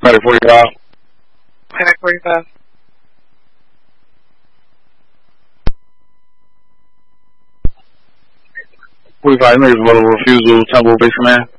Ready, 45. Okay, 45. Make a vote of refusal, Temple Base Command.